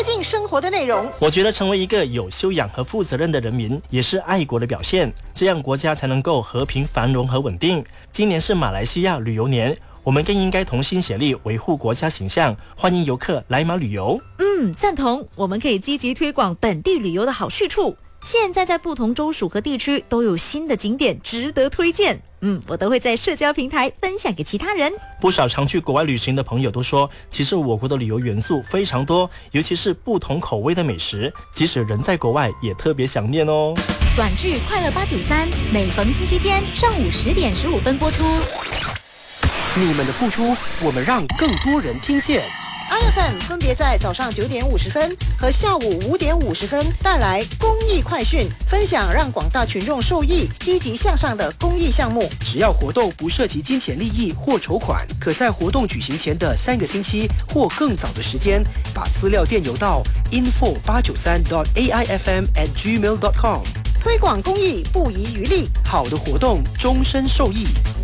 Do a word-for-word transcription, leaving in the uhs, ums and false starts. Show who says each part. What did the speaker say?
Speaker 1: 近生活的内容。
Speaker 2: 我觉得成为一个有修养和负责任的人民，也是爱国的表现，这样国家才能够和平繁荣和稳定。今年是马来西亚旅游年，我们更应该同心协力维护国家形象，欢迎游客来马旅游。
Speaker 3: 嗯，赞同。我们可以积极推广本地旅游的好去处。现在在不同州属和地区都有新的景点值得推荐，嗯，我都会在社交平台分享给其他人。
Speaker 2: 不少常去国外旅行的朋友都说，其实我国的旅游元素非常多，尤其是不同口味的美食，即使人在国外也特别想念哦。
Speaker 3: 短剧快乐八九三，每逢星期天上午十点十五分播出。
Speaker 4: 你们的付出，我们让更多人听见。
Speaker 1: I F M 分别在早上九点五十分和下午五点五十分带来公益快讯，分享让广大群众受益、积极向上的公益项目。
Speaker 4: 只要活动不涉及金钱利益或筹款，可在活动举行前的三个星期或更早的时间，把资料电邮到 info 八九三 dot a i f m at gmail dot com。
Speaker 1: 推广公益不遗余力，
Speaker 4: 好的活动终身受益。